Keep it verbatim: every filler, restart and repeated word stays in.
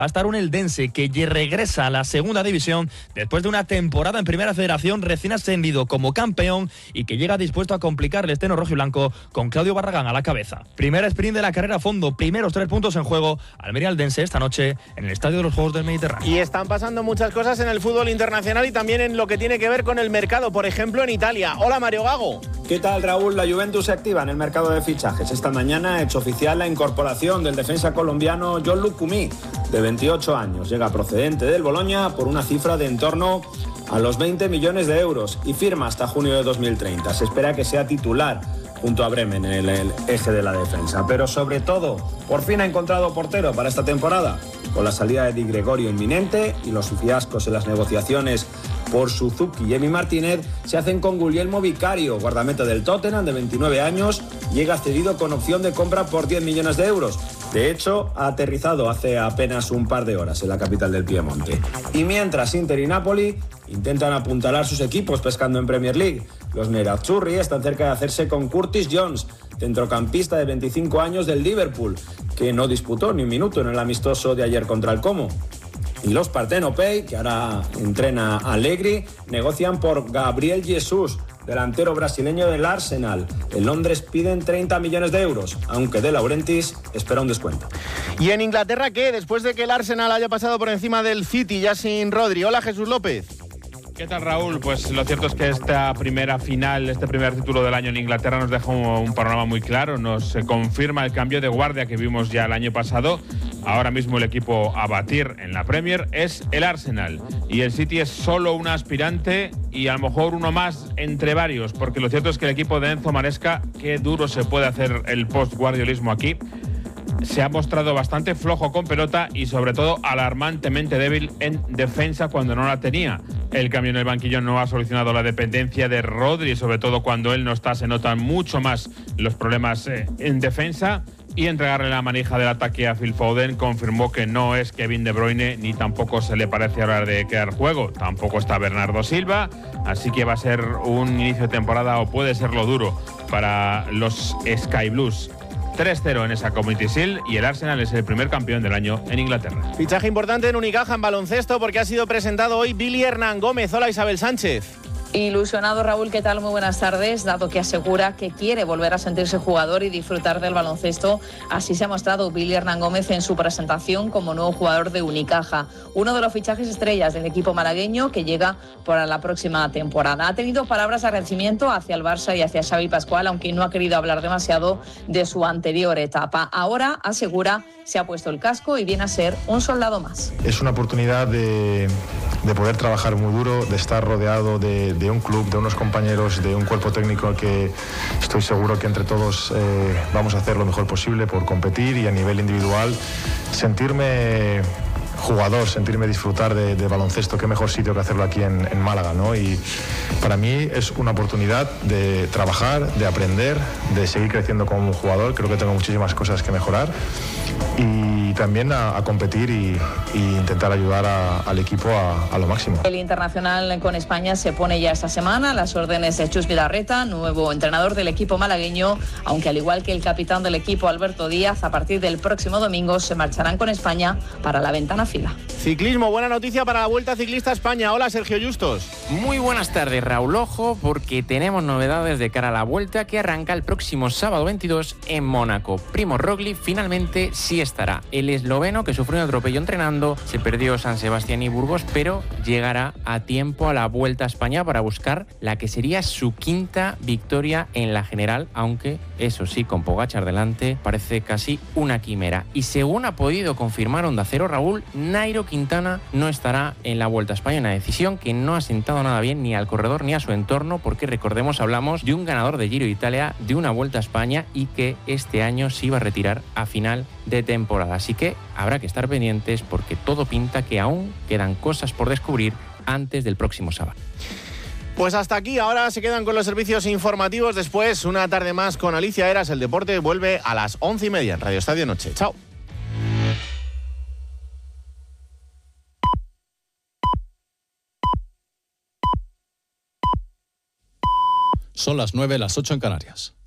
Va a estar un Eldense que regresa a la segunda división después de una temporada en Primera Federación, recién ascendido como campeón y que llega dispuesto a complicar el esteno rojiblanco con Claudio Barragán a la cabeza. Primer sprint de la carrera a fondo, primeros tres puntos en juego. Almería Eldense esta noche en el Estadio de los Juegos del Mediterráneo. Y están pasando muchas cosas en el fútbol internacional y también en lo que tiene que ver con el mercado, por ejemplo en Italia. Hola Mario Gago. ¿Qué tal, Raúl? La Juventus se activa en el mercado de fichajes. Esta mañana ha hecho oficial la incorporación del defensa colombiano Gianluca Cumí, de veintiocho años. Llega procedente del Bologna por una cifra de en torno a los veinte millones de euros y firma hasta junio de dos mil treinta. Se espera que sea titular junto a Bremen en el, el eje de la defensa. Pero sobre todo, por fin ha encontrado portero para esta temporada. Con la salida de Di Gregorio inminente y los fiascos en las negociaciones por Suzuki y Emi Martínez, se hacen con Guglielmo Vicario, guardameta del Tottenham de veintinueve años, llega cedido con opción de compra por diez millones de euros. De hecho, ha aterrizado hace apenas un par de horas en la capital del Piemonte. Y mientras Inter y Napoli intentan apuntalar sus equipos pescando en Premier League, los nerazzurri están cerca de hacerse con Curtis Jones, centrocampista de veinticinco años del Liverpool, que no disputó ni un minuto en el amistoso de ayer contra el Como. Y los Partenopei, que ahora entrena a Allegri, negocian por Gabriel Jesus, delantero brasileño del Arsenal. En Londres piden treinta millones de euros, aunque De Laurentiis espera un descuento. ¿Y en Inglaterra qué? Después de que el Arsenal haya pasado por encima del City ya sin Rodri. Hola Jesús López. ¿Qué tal, Raúl? Pues lo cierto es que esta primera final, este primer título del año en Inglaterra nos deja un, un panorama muy claro. Nos confirma el cambio de guardia que vimos ya el año pasado. Ahora mismo el equipo a batir en la Premier es el Arsenal. Y el City es solo un aspirante y a lo mejor uno más entre varios. Porque lo cierto es que el equipo de Enzo Maresca, qué duro se puede hacer el post-guardiolismo aquí, se ha mostrado bastante flojo con pelota y sobre todo alarmantemente débil en defensa cuando no la tenía. El cambio en el banquillo no ha solucionado la dependencia de Rodri, sobre todo cuando él no está, se notan mucho más los problemas eh, en defensa. Y entregarle la manija del ataque a Phil Foden confirmó que no es Kevin De Bruyne ni tampoco se le parece hablar de crear juego. Tampoco está Bernardo Silva, así que va a ser un inicio de temporada o puede serlo duro para los Sky Blues. tres cero en esa Community Shield y el Arsenal es el primer campeón del año en Inglaterra. Fichaje importante en Unicaja en baloncesto porque ha sido presentado hoy Billy Hernán Gómez. Hola Isabel Sánchez. Ilusionado, Raúl, ¿qué tal? Muy buenas tardes, dado que asegura que quiere volver a sentirse jugador y disfrutar del baloncesto. Así se ha mostrado Billy Hernán Gómez en su presentación como nuevo jugador de Unicaja, uno de los fichajes estrellas del equipo malagueño que llega para la próxima temporada. Ha tenido palabras de agradecimiento hacia el Barça y hacia Xavi Pascual, aunque no ha querido hablar demasiado de su anterior etapa. Ahora, asegura, se ha puesto el casco y viene a ser un soldado más. Es una oportunidad de, de poder trabajar muy duro, de estar rodeado de, de un club, de unos compañeros, de un cuerpo técnico que estoy seguro que entre todos eh, vamos a hacer lo mejor posible por competir y a nivel individual sentirme jugador, sentirme disfrutar de, de baloncesto. Qué mejor sitio que hacerlo aquí en, en Málaga, ¿no? Y para mí es una oportunidad de trabajar, de aprender, de seguir creciendo como jugador. Creo que tengo muchísimas cosas que mejorar y también a, a competir y, y intentar ayudar a, al equipo a, a lo máximo. El internacional con España se pone ya esta semana a las órdenes de Chus Vilarreta, nuevo entrenador del equipo malagueño, aunque al igual que el capitán del equipo Alberto Díaz, a partir del próximo domingo se marcharán con España para la ventana fila. Ciclismo, buena noticia para la Vuelta Ciclista a España. Hola Sergio Justos. Muy buenas tardes, Raúl. Ojo, porque tenemos novedades de cara a la Vuelta que arranca el próximo sábado veintidós en Mónaco. Primo Roglic finalmente sí estará. El esloveno, que sufrió un atropello entrenando, se perdió San Sebastián y Burgos, pero llegará a tiempo a la Vuelta a España para buscar la que sería su quinta victoria en la general, aunque eso sí, con Pogačar delante, parece casi una quimera. Y según ha podido confirmar Onda Cero, Raúl, Nairo Quintana no estará en la Vuelta a España, una decisión que no ha sentado nada bien ni al corredor ni a su entorno, porque recordemos, hablamos de un ganador de Giro de Italia, de una Vuelta a España y que este año se iba a retirar a final de temporada. Así que habrá que estar pendientes porque todo pinta que aún quedan cosas por descubrir antes del próximo sábado. Pues hasta aquí, ahora se quedan con los servicios informativos. Después, una tarde más con Alicia Eras. El deporte vuelve a las once y media en Radio Estadio Noche. Chao. Son las nueve, las ocho en Canarias.